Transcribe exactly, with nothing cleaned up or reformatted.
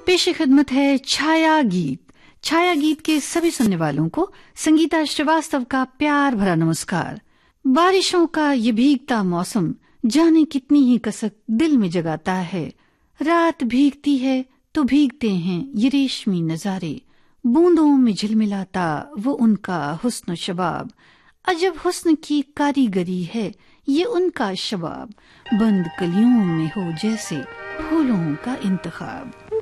पेश खिदमत है छाया गीत। छाया गीत के सभी सुनने वालों को संगीता श्रीवास्तव का प्यार भरा नमस्कार। बारिशों का ये भीगता मौसम जाने कितनी ही कसक दिल में जगाता है। रात भीगती है तो भीगते हैं ये रेशमी नजारे, बूंदों में झिलमिलाता वो उनका हुस्न शबाब। अजब हुस्न की कारीगरी है ये उनका शबाब, बंद कलियों में हो जैसे फूलों का इंतखाब।